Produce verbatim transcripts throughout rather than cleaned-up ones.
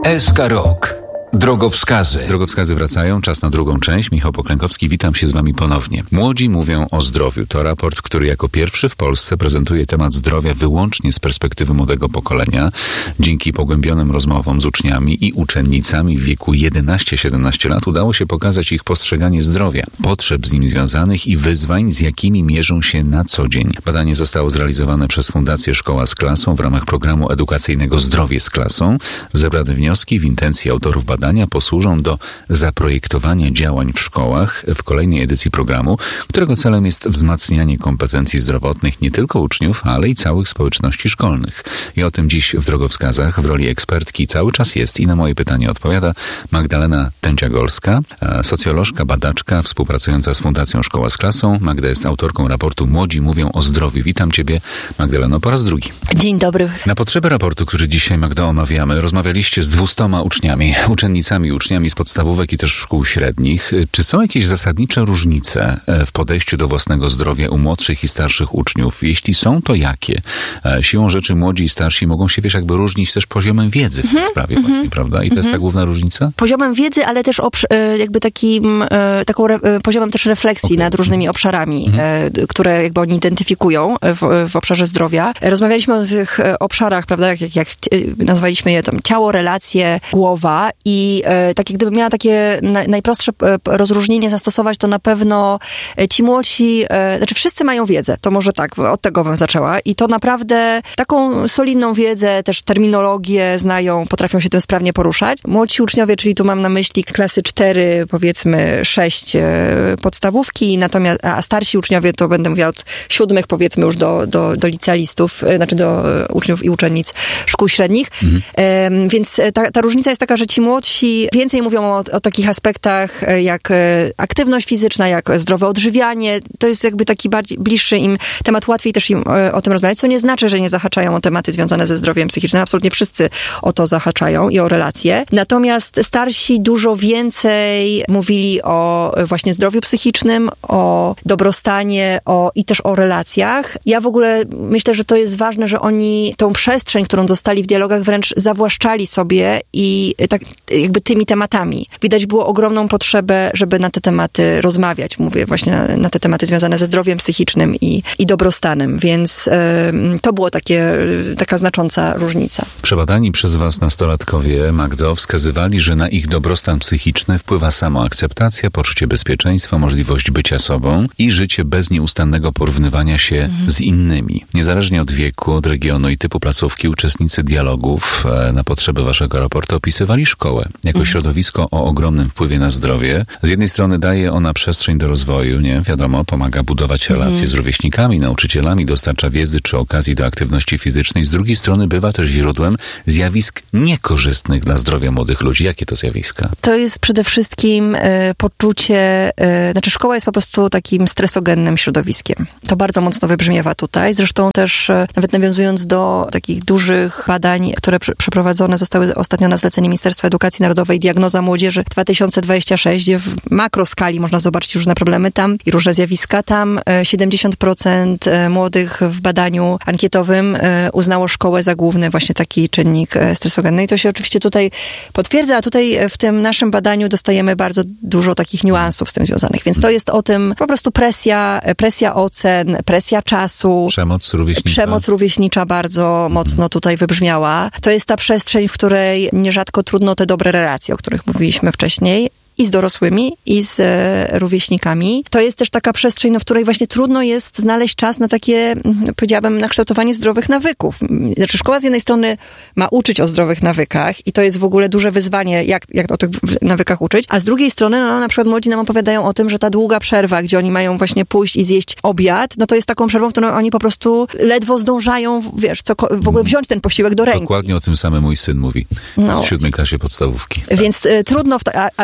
S K Rok. Drogowskazy. Drogowskazy wracają, czas na drugą część. Michał Poklękowski, witam się z wami ponownie. Młodzi mówią o zdrowiu. To raport, który jako pierwszy w Polsce prezentuje temat zdrowia wyłącznie z perspektywy młodego pokolenia. Dzięki pogłębionym rozmowom z uczniami i uczennicami w wieku jedenaście siedemnaście lat udało się pokazać ich postrzeganie zdrowia, potrzeb z nim związanych i wyzwań, z jakimi mierzą się na co dzień. Badanie zostało zrealizowane przez Fundację Szkoła z Klasą w ramach programu edukacyjnego Zdrowie z Klasą. Zebrane wnioski w intencji autorów badania posłużą do zaprojektowania działań w szkołach w kolejnej edycji programu, którego celem jest wzmacnianie kompetencji zdrowotnych nie tylko uczniów, ale i całych społeczności szkolnych. I o tym dziś w Drogowskazach w roli ekspertki cały czas jest i na moje pytanie odpowiada Magdalena Tędziagolska, socjolożka, badaczka, współpracująca z Fundacją Szkoła z Klasą. Magda jest autorką raportu Młodzi mówią o zdrowiu. Witam ciebie, Magdaleno, po raz drugi. Dzień dobry. Na potrzeby raportu, który dzisiaj, Magda, omawiamy, rozmawialiście z dwustoma uczniami, uczennicami, uczniami z podstawówek i też szkół średnich. Czy są jakieś zasadnicze różnice w podejściu do własnego zdrowia u młodszych i starszych uczniów? Jeśli są, to jakie? Siłą rzeczy młodzi i starsi mogą się, wiesz, jakby różnić też poziomem wiedzy w tej mm-hmm, sprawie mm-hmm, właśnie, prawda? I to mm-hmm. jest ta główna różnica? Poziomem wiedzy, ale też obsz- jakby takim, taką re- poziomem też refleksji okay. nad różnymi obszarami, mm-hmm. które jakby oni identyfikują w, w obszarze zdrowia. Rozmawialiśmy o tych obszarach, prawda, jak, jak, jak nazwaliśmy je tam ciało, relacje, głowa i I e, tak jak gdybym miała takie na, najprostsze e, rozróżnienie zastosować, to na pewno e, ci młodsi, e, znaczy wszyscy mają wiedzę, to może tak, od tego bym zaczęła. I to naprawdę taką solidną wiedzę, też terminologię znają, potrafią się tym sprawnie poruszać. Młodsi uczniowie, czyli tu mam na myśli klasy cztery, powiedzmy sześć e, podstawówki, natomiast, a starsi uczniowie to będę mówiła od siódmych powiedzmy już do, do, do licealistów, e, znaczy do e, uczniów i uczennic szkół średnich. Mhm. E, więc ta, ta różnica jest taka, że ci młodsi więcej mówią o, o takich aspektach jak aktywność fizyczna, jak zdrowe odżywianie. To jest jakby taki bardziej bliższy im temat, łatwiej też im o, o tym rozmawiać, co nie znaczy, że nie zahaczają o tematy związane ze zdrowiem psychicznym. Absolutnie wszyscy o to zahaczają i o relacje. Natomiast starsi dużo więcej mówili o właśnie zdrowiu psychicznym, o dobrostanie o, i też o relacjach. Ja w ogóle myślę, że to jest ważne, że oni tą przestrzeń, którą dostali w dialogach, wręcz zawłaszczali sobie i tak jakby tymi tematami. Widać było ogromną potrzebę, żeby na te tematy rozmawiać. Mówię właśnie na, na te tematy związane ze zdrowiem psychicznym i, i dobrostanem, więc y, to było takie, taka znacząca różnica. Przebadani przez was nastolatkowie, Magdo, wskazywali, że na ich dobrostan psychiczny wpływa samoakceptacja, poczucie bezpieczeństwa, możliwość bycia sobą i życie bez nieustannego porównywania się mhm. z innymi. Niezależnie od wieku, od regionu i typu placówki, uczestnicy dialogów e, na potrzeby waszego raportu opisywali szkołę jako mhm. środowisko o ogromnym wpływie na zdrowie. Z jednej strony daje ona przestrzeń do rozwoju, nie? Wiadomo, pomaga budować relacje mhm. z rówieśnikami, nauczycielami, dostarcza wiedzy czy okazji do aktywności fizycznej. Z drugiej strony bywa też źródłem zjawisk niekorzystnych dla zdrowia młodych ludzi. Jakie to zjawiska? To jest przede wszystkim y, poczucie, y, znaczy szkoła jest po prostu takim stresogennym środowiskiem. To bardzo mocno wybrzmiewa tutaj. Zresztą też y, nawet nawiązując do takich dużych badań, które pr- przeprowadzone zostały ostatnio na zlecenie Ministerstwa Edukacji Narodowej, Diagnoza Młodzieży dwa tysiące dwudziesty trzeci, gdzie w makroskali można zobaczyć różne problemy tam i różne zjawiska. Tam siedemdziesiąt procent młodych w badaniu ankietowym uznało szkołę za główny właśnie taki czynnik stresogenny. I to się oczywiście tutaj potwierdza, a tutaj w tym naszym badaniu dostajemy bardzo dużo takich niuansów z tym związanych. Więc to jest o tym po prostu presja, presja ocen, presja czasu. Przemoc rówieśnicza. Przemoc rówieśnicza bardzo mocno tutaj wybrzmiała. To jest ta przestrzeń, w której nierzadko trudno te dobre relacje, o których mówiliśmy wcześniej, i z dorosłymi, i z e, rówieśnikami. To jest też taka przestrzeń, no, w której właśnie trudno jest znaleźć czas na takie, powiedziałabym, na kształtowanie zdrowych nawyków. Znaczy szkoła z jednej strony ma uczyć o zdrowych nawykach i to jest w ogóle duże wyzwanie, jak, jak o tych nawykach uczyć, a z drugiej strony, no, na przykład młodzi nam opowiadają o tym, że ta długa przerwa, gdzie oni mają właśnie pójść i zjeść obiad, no to jest taką przerwą, w którą oni po prostu ledwo zdążają, wiesz, co, w ogóle wziąć ten posiłek do ręki. Dokładnie o tym samym mój syn mówi. No. W siódmej klasie podstawówki. Więc y, trudno, w ta, a, a, albo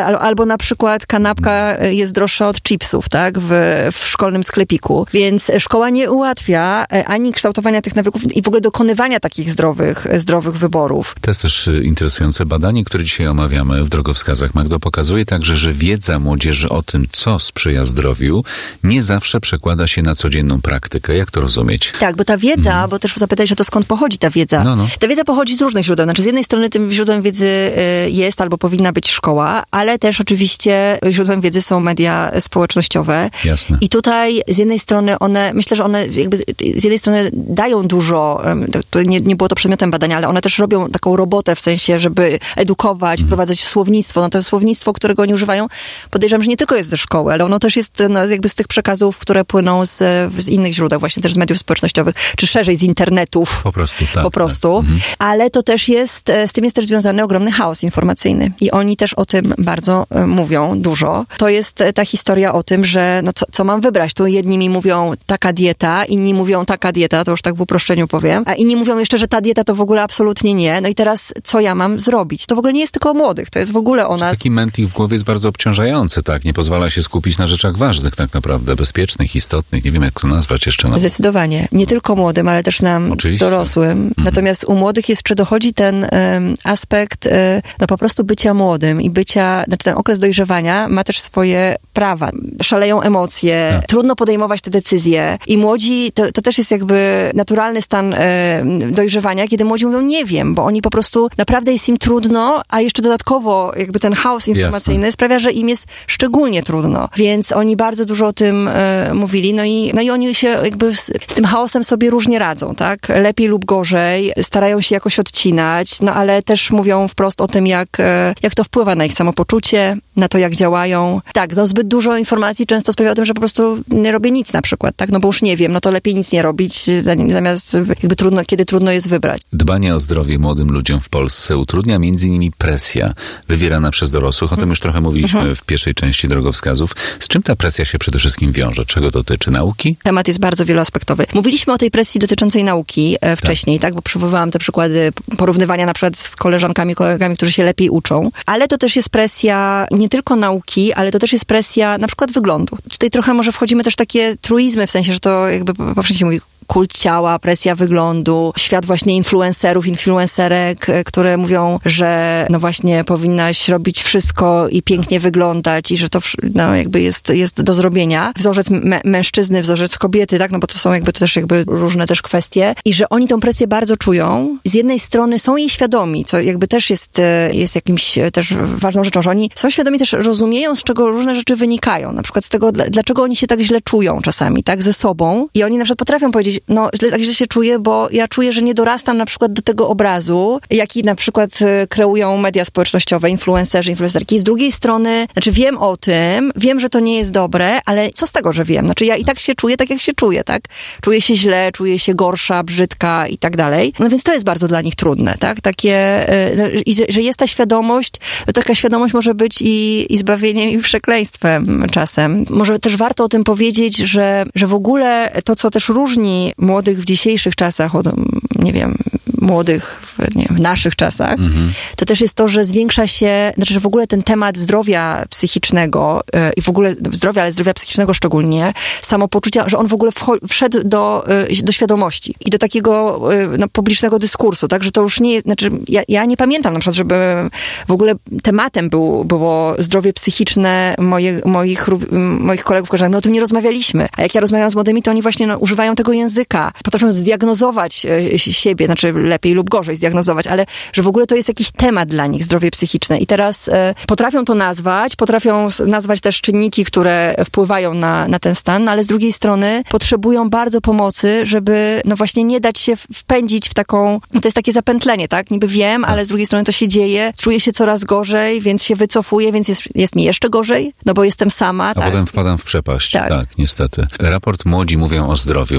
na przykład kanapka jest droższa od chipsów, tak, w, w szkolnym sklepiku. Więc szkoła nie ułatwia ani kształtowania tych nawyków i w ogóle dokonywania takich zdrowych, zdrowych wyborów. To jest też interesujące badanie, które dzisiaj omawiamy w drogowskazach. Magdo, pokazuje także, że wiedza młodzieży o tym, co sprzyja zdrowiu, nie zawsze przekłada się na codzienną praktykę. Jak to rozumieć? Tak, bo ta wiedza, mhm. bo też zapytałeś o to, skąd pochodzi ta wiedza. No, no. Ta wiedza pochodzi z różnych źródeł. Znaczy z jednej strony tym źródłem wiedzy jest albo powinna być szkoła, ale też oczywiście źródłem wiedzy są media społecznościowe. Jasne. I tutaj z jednej strony one, myślę, że one jakby z jednej strony dają dużo, to nie, nie było to przedmiotem badania, ale one też robią taką robotę w sensie, żeby edukować, mhm. wprowadzać w słownictwo. No to słownictwo, którego oni używają, podejrzewam, że nie tylko jest ze szkoły, ale ono też jest no, jakby z tych przekazów, które płyną z, z innych źródeł, właśnie też z mediów społecznościowych, czy szerzej z internetów. Po prostu, tak. Po prostu. Tak. Mhm. Ale to też jest, z tym jest też związany ogromny chaos informacyjny. I oni też o tym bardzo mówią, dużo. To jest ta historia o tym, że no co, co mam wybrać? Tu jedni mi mówią taka dieta, inni mówią taka dieta, to już tak w uproszczeniu powiem, a inni mówią jeszcze, że ta dieta to w ogóle absolutnie nie. No i teraz co ja mam zrobić? To w ogóle nie jest tylko o młodych, to jest w ogóle o nas. Taki mętlik w głowie jest bardzo obciążający, tak? Nie pozwala się skupić na rzeczach ważnych tak naprawdę, bezpiecznych, istotnych. Nie wiem, jak to nazwać jeszcze. Na... Zdecydowanie. Nie tylko młodym, ale też nam Oczywiście. dorosłym. Mhm. Natomiast u młodych jeszcze dochodzi ten um, aspekt um, no po prostu bycia młodym i bycia, znaczy ten okres dojrzewania ma też swoje prawa. Szaleją emocje, tak. trudno podejmować te decyzje i młodzi, to, to też jest jakby naturalny stan um, dojrzewania, kiedy młodzi mówią nie wiem, bo oni po prostu naprawdę jest im trudno, a jeszcze dodatkowo jakby ten chaos informacyjny Jasne. sprawia, że im jest szczególnie trudno. Więc oni bardzo dużo o tym e, mówili, no i, no i oni się jakby z, z tym chaosem sobie różnie radzą, tak? Lepiej lub gorzej, starają się jakoś odcinać, no ale też mówią wprost o tym, jak, e, jak to wpływa na ich samopoczucie, na to, jak działają. Tak, no zbyt dużo informacji często sprawia o tym, że po prostu nie robię nic na przykład, tak? No bo już nie wiem, no to lepiej nic nie robić, zamiast jakby trudno, kiedy trudno jest wybrać. Dbanie o zdrowie młodym ludziom w Polsce utrudnia między innymi presja wywierana przez dorosłych. O tym już trochę mówiliśmy mhm. w pierwszej części drogowskazów. Z czym ta presja się przede wszystkim wiąże? Czego dotyczy? Nauki? Temat jest bardzo wieloaspektowy. Mówiliśmy o tej presji dotyczącej nauki e, wcześniej, tak? tak? Bo przywoływałam te przykłady porównywania na przykład z koleżankami, kolegami, którzy się lepiej uczą. Ale to też jest presja nie tylko nauki, ale to też jest presja na przykład wyglądu. Tutaj trochę może wchodzimy też w takie truizmy, w sensie, że to jakby poprzednio się mówi kult ciała, presja wyglądu, świat właśnie influencerów, influencerek, które mówią, że no właśnie powinnaś robić wszystko i pięknie wyglądać i że to no jakby jest, jest do zrobienia. Wzorzec m- mężczyzny, wzorzec kobiety, tak, no bo to są jakby to też jakby różne też kwestie i że oni tą presję bardzo czują. Z jednej strony są jej świadomi, co jakby też jest, jest jakimś też ważną rzeczą, że oni są świadomi, też rozumieją, z czego różne rzeczy wynikają. Na przykład z tego, dlaczego oni się tak źle czują czasami, tak, ze sobą i oni na przykład potrafią powiedzieć, no źle, tak źle się czuję, bo ja czuję, że nie dorastam na przykład do tego obrazu, jaki na przykład kreują media społecznościowe, influencerzy, influencerki. Z drugiej strony, znaczy wiem o tym, wiem, że to nie jest dobre, ale co z tego, że wiem? Znaczy ja i tak się czuję, tak jak się czuję, tak? Czuję się źle, czuję się gorsza, brzydka i tak dalej. No więc to jest bardzo dla nich trudne, tak? Takie, i że, że jest ta świadomość, to taka świadomość może być i, i zbawieniem, i przekleństwem czasem. Może też warto o tym powiedzieć, że, że w ogóle to, co też różni młodych w dzisiejszych czasach od, nie wiem, młodych w, nie wiem, w naszych czasach, mhm. to też jest to, że zwiększa się, znaczy, że w ogóle ten temat zdrowia psychicznego yy, i w ogóle zdrowia, ale zdrowia psychicznego szczególnie, samopoczucia, że on w ogóle wcho- wszedł do, yy, do świadomości i do takiego yy, no, publicznego dyskursu, tak, że to już nie jest, znaczy ja, ja nie pamiętam na przykład, żeby w ogóle tematem był, było zdrowie psychiczne moje, moich, moich kolegów, koleżanek, my o tym nie rozmawialiśmy, a jak ja rozmawiam z młodymi, to oni właśnie no, używają tego języka, potrafią zdiagnozować yy, siebie, znaczy lepiej lub gorzej zdiagnozować, ale że w ogóle to jest jakiś temat dla nich, zdrowie psychiczne. I teraz e, potrafią to nazwać, potrafią nazwać też czynniki, które wpływają na, na ten stan, no ale z drugiej strony potrzebują bardzo pomocy, żeby no właśnie nie dać się wpędzić w taką, no to jest takie zapętlenie, tak? Niby wiem, ale z drugiej strony to się dzieje, czuję się coraz gorzej, więc się wycofuję, więc jest, jest mi jeszcze gorzej, no bo jestem sama. A tak? potem wpadam w przepaść. Tak. tak, niestety. Raport Młodzi mówią o zdrowiu. Magdo, wskazuje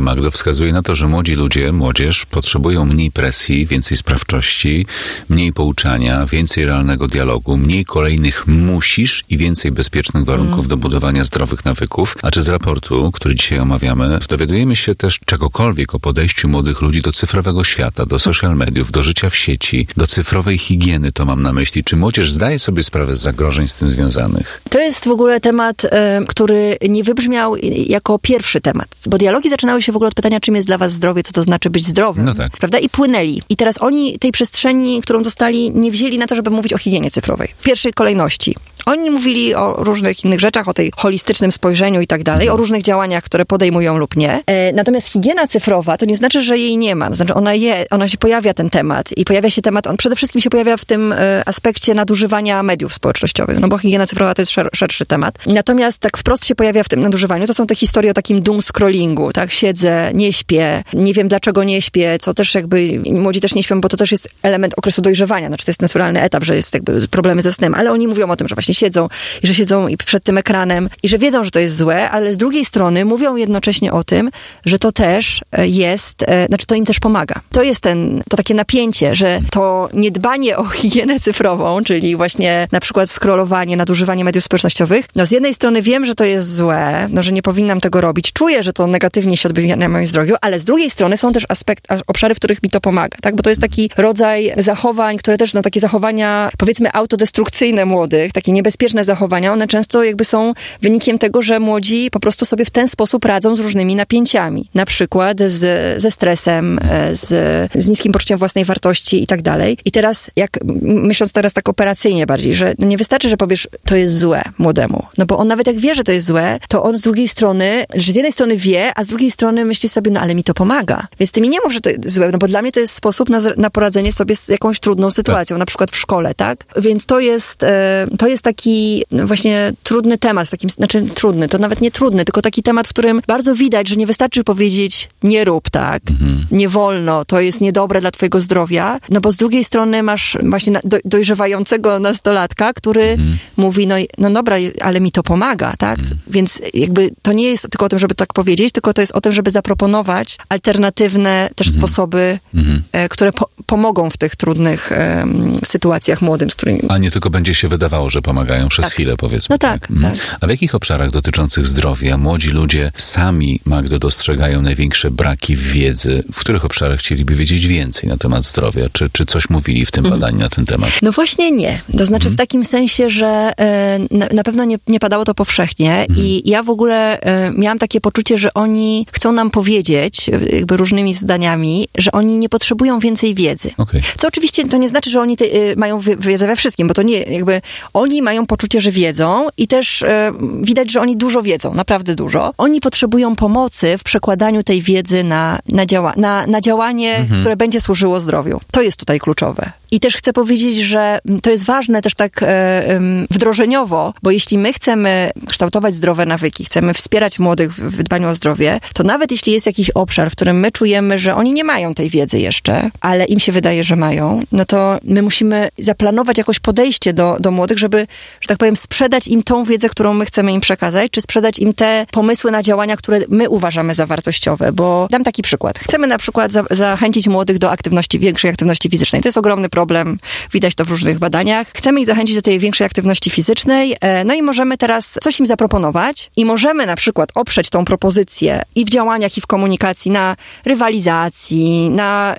wskazuje na to, że młodzi ludzie, młodzież potrzebują mniej presji, więcej sprawczości, mniej pouczania, więcej realnego dialogu, mniej kolejnych musisz i więcej bezpiecznych warunków mm. do budowania zdrowych nawyków. A czy z raportu, który dzisiaj omawiamy, dowiadujemy się też czegokolwiek o podejściu młodych ludzi do cyfrowego świata, do social mediów, do życia w sieci, do cyfrowej higieny, to mam na myśli. Czy młodzież zdaje sobie sprawę z zagrożeń z tym związanych? To jest w ogóle temat, y, który nie wybrzmiał jako pierwszy temat, bo dialogi zaczynały się w ogóle od pytania, czym jest dla was zdrowie, co to znaczy być zdrowym, no tak. prawda? I płynęli. I teraz oni tej przestrzeni, którą dostali, nie wzięli na to, żeby mówić o higienie cyfrowej. W pierwszej kolejności. Oni mówili o różnych innych rzeczach, o tej holistycznym spojrzeniu i tak dalej, mhm. o różnych działaniach, które podejmują lub nie. E, natomiast higiena cyfrowa to nie znaczy, że jej nie ma. To znaczy ona je, ona się pojawia ten temat i pojawia się temat, on przede wszystkim się pojawia w tym e, aspekcie nadużywania mediów społecznościowych, no bo higiena cyfrowa to jest szer, szerszy temat. Natomiast tak wprost się pojawia w tym nadużywaniu. To są te historie o takim doom scrollingu, tak? Siedzę, nie śpię, nie wiem dlaczego nie śpię, co też jakby młodzi też nie śpią, bo to też jest element okresu dojrzewania. Znaczy to jest naturalny etap, że jest jakby problemy ze snem, ale oni mówią o tym, że właśnie siedzą i że siedzą i przed tym ekranem i że wiedzą, że to jest złe, ale z drugiej strony mówią jednocześnie o tym, że to też jest, znaczy to im też pomaga. To jest ten, to takie napięcie, że to niedbanie o higienę cyfrową, czyli właśnie na przykład scrollowanie, nadużywanie mediów społecznościowych, no z jednej strony wiem, że to jest złe, no że nie powinnam tego robić, czuję, że to negatywnie się odbija na moim zdrowiu, ale z drugiej strony są też aspekt, obszary, w których mi to pomaga, tak? Bo to jest taki rodzaj zachowań, które też, no takie zachowania, powiedzmy autodestrukcyjne młodych, takie niebezpieczne zachowania, one często jakby są wynikiem tego, że młodzi po prostu sobie w ten sposób radzą z różnymi napięciami. Na przykład z, ze stresem, z, z niskim poczuciem własnej wartości i tak dalej. I teraz, jak myśląc teraz tak operacyjnie bardziej, że no nie wystarczy, że powiesz, to jest złe młodemu. No bo on nawet jak wie, że to jest złe, to on z drugiej strony, że z jednej strony wie, a z drugiej strony myśli sobie, no ale mi to pomaga. Więc ty mi nie mów, że to jest złe, no bo dla mnie to jest sposób na, na poradzenie sobie z jakąś trudną sytuacją, tak. Na przykład w szkole, tak? Więc to jest, to jest taki właśnie trudny temat, takim, znaczy trudny, to nawet nie trudny, tylko taki temat, w którym bardzo widać, że nie wystarczy powiedzieć, nie rób tak, mhm. nie wolno, to jest niedobre dla twojego zdrowia, no bo z drugiej strony masz właśnie do, dojrzewającego nastolatka, który mhm. mówi, no, no dobra, ale mi to pomaga, tak? Mhm. Więc jakby to nie jest tylko o tym, żeby tak powiedzieć, tylko to jest o tym, żeby zaproponować alternatywne też mhm. sposoby, mhm. E, które po, pomogą w tych trudnych e, sytuacjach młodym, z którymi... A nie tylko będzie się wydawało, że pomagają przez tak. chwilę, powiedzmy. No tak, tak. Mhm. A w jakich obszarach dotyczących zdrowia młodzi ludzie sami, Magdo, dostrzegają największe braki w wiedzy? W których obszarach chcieliby wiedzieć więcej na temat zdrowia? Czy, czy coś mówili w tym mhm. badaniu na ten temat? No właśnie nie. To znaczy mhm. w takim sensie, że y, na, na pewno nie, nie padało to powszechnie mhm. i ja w ogóle y, miałam takie poczucie, że oni chcą nam powiedzieć, jakby różnymi zdaniami, że oni nie potrzebują więcej wiedzy. Okay. Co oczywiście to nie znaczy, że oni te, y, mają wiedzę we wszystkim, bo to nie, jakby oni mają poczucie, że wiedzą i też y, widać, że oni dużo wiedzą, naprawdę dużo. Oni potrzebują pomocy w przekładaniu tej wiedzy na, na, działa, na, na działanie, mhm. które będzie służyło zdrowiu. To jest tutaj kluczowe. I też chcę powiedzieć, że to jest ważne też tak e, wdrożeniowo, bo jeśli my chcemy kształtować zdrowe nawyki, chcemy wspierać młodych w, w dbaniu o zdrowie, to nawet jeśli jest jakiś obszar, w którym my czujemy, że oni nie mają tej wiedzy jeszcze, ale im się wydaje, że mają, no to my musimy zaplanować jakoś podejście do, do młodych, żeby, że tak powiem, sprzedać im tą wiedzę, którą my chcemy im przekazać, czy sprzedać im te pomysły na działania, które my uważamy za wartościowe, bo dam taki przykład. Chcemy na przykład za, zachęcić młodych do aktywności, większej aktywności fizycznej. To jest ogromny problem, widać to w różnych badaniach. Chcemy ich zachęcić do tej większej aktywności fizycznej, no i możemy teraz coś im zaproponować i możemy na przykład oprzeć tą propozycję i w działaniach, i w komunikacji na rywalizacji, na,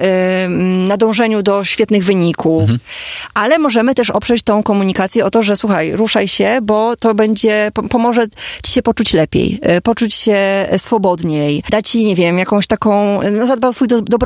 na dążeniu do świetnych wyników, mhm. ale możemy też oprzeć tą komunikację o to, że słuchaj, ruszaj się, bo to będzie, pomoże ci się poczuć lepiej, poczuć się swobodniej, dać ci, nie wiem, jakąś taką, no zadba o twój do, dobrobyt